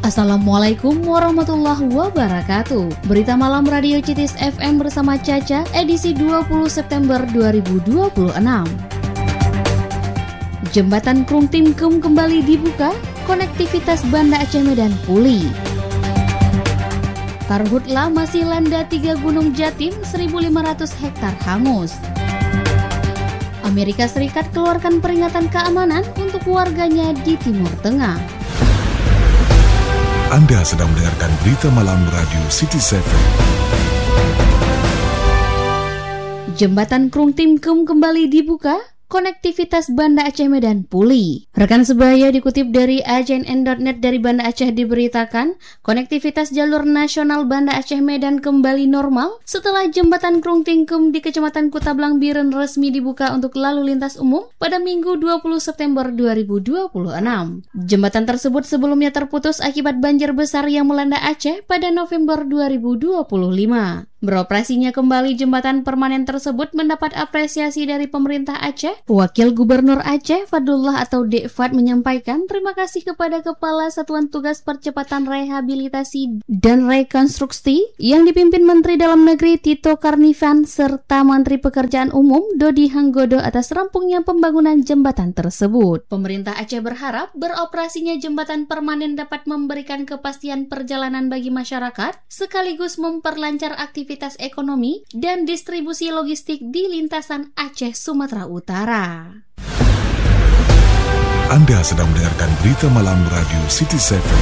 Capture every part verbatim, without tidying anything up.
Assalamualaikum warahmatullahi wabarakatuh. Berita malam Radio Citis F M bersama Caca, edisi dua puluh September dua ribu dua puluh enam. Jembatan Krung Timkum kembali dibuka, konektivitas Banda Aceh Medan pulih. Karhutla masih landa tiga Gunung Jatim, seribu lima ratus hektar hangus. Amerika Serikat keluarkan peringatan keamanan untuk warganya di Timur Tengah. Anda sedang mendengarkan berita malam Radio Citis F M. Jembatan Krung Timkum kembali dibuka, konektivitas Banda Aceh Medan pulih. Rekan sebaya dikutip dari a j n n dot net dari Banda Aceh diberitakan, konektivitas jalur nasional Banda Aceh Medan kembali normal setelah jembatan Krung Timkum di Kecamatan Kutablang Biren resmi dibuka untuk lalu lintas umum pada Minggu dua puluh September dua ribu dua puluh enam. Jembatan tersebut sebelumnya terputus akibat banjir besar yang melanda Aceh pada November dua ribu dua puluh lima. Beroperasinya kembali jembatan permanen tersebut mendapat apresiasi dari pemerintah Aceh. Wakil Gubernur Aceh, Fadlullah atau Dekfad, menyampaikan terima kasih kepada Kepala Satuan Tugas Percepatan Rehabilitasi dan Rekonstruksi yang dipimpin Menteri Dalam Negeri Tito Karnivan serta Menteri Pekerjaan Umum Dodi Hanggodo atas rampungnya pembangunan jembatan tersebut. Pemerintah Aceh berharap beroperasinya jembatan permanen dapat memberikan kepastian perjalanan bagi masyarakat sekaligus memperlancar aktivitas ekonomi dan distribusi logistik di lintasan Aceh Sumatera Utara. Anda sedang mendengarkan berita malam Radio Citis F M.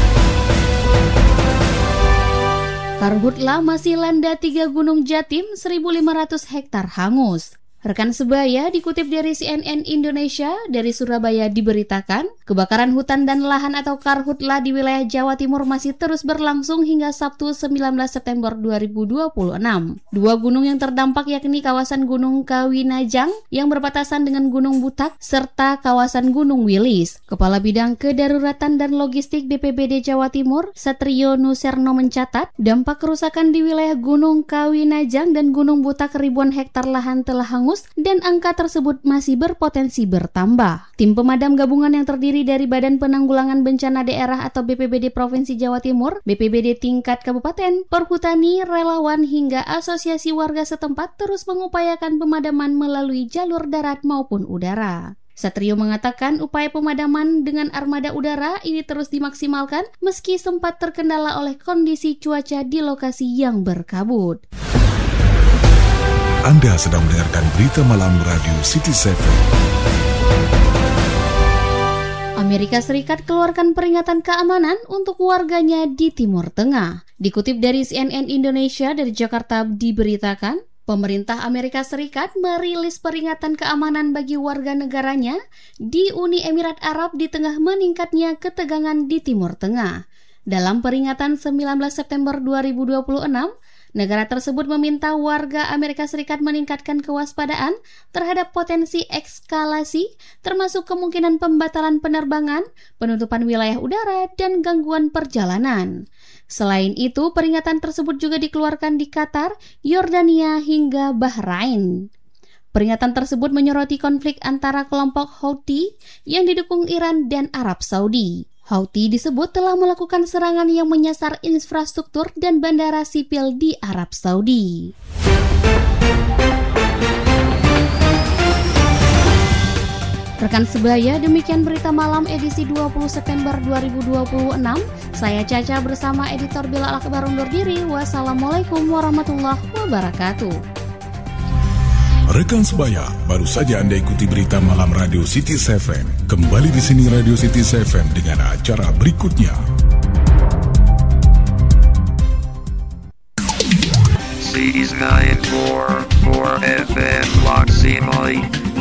Karhutla masih landa tiga Gunung Jatim, seribu lima ratus hektar hangus. Rekan sebaya dikutip dari C N N Indonesia dari Surabaya diberitakan, kebakaran hutan dan lahan atau karhutla di wilayah Jawa Timur masih terus berlangsung hingga Sabtu sembilan belas September dua ribu dua puluh enam. Dua gunung yang terdampak yakni kawasan Gunung Kawinajang yang berbatasan dengan Gunung Butak serta kawasan Gunung Wilis. Kepala Bidang Kedaruratan dan Logistik B P B D Jawa Timur, Satrio Nuserno mencatat, dampak kerusakan di wilayah Gunung Kawinajang dan Gunung Butak ribuan hektar lahan telah hangus dan angka tersebut masih berpotensi bertambah. Tim pemadam gabungan yang terdiri dari Badan Penanggulangan Bencana Daerah atau B P B D Provinsi Jawa Timur, B P B D tingkat kabupaten, perhutani, relawan hingga asosiasi warga setempat terus mengupayakan pemadaman melalui jalur darat maupun udara. Satrio mengatakan upaya pemadaman dengan armada udara ini terus dimaksimalkan meski sempat terkendala oleh kondisi cuaca di lokasi yang berkabut. Anda sedang mendengarkan berita malam Radio Citis F M. Amerika Serikat keluarkan peringatan keamanan untuk warganya di Timur Tengah. Dikutip dari C N N Indonesia dari Jakarta diberitakan, pemerintah Amerika Serikat merilis peringatan keamanan bagi warga negaranya di Uni Emirat Arab di tengah meningkatnya ketegangan di Timur Tengah. Dalam peringatan sembilan belas September dua ribu dua puluh enam, negara tersebut meminta warga Amerika Serikat meningkatkan kewaspadaan terhadap potensi eskalasi, termasuk kemungkinan pembatalan penerbangan, penutupan wilayah udara, dan gangguan perjalanan. Selain itu, peringatan tersebut juga dikeluarkan di Qatar, Yordania, hingga Bahrain. Peringatan tersebut menyoroti konflik antara kelompok Houthi yang didukung Iran dan Arab Saudi. Houthi disebut telah melakukan serangan yang menyasar infrastruktur dan bandara sipil di Arab Saudi. Rekan sebaya, demikian berita malam edisi dua puluh September dua ribu dua puluh enam. Saya Caca bersama editor Bila Akbar undur diri. Wassalamualaikum warahmatullahi wabarakatuh. Rekan sebaya, baru saja Anda ikuti berita malam Radio Citis F M. Kembali di sini Radio Citis F M dengan acara berikutnya. Citis sembilan puluh empat F M Loximali.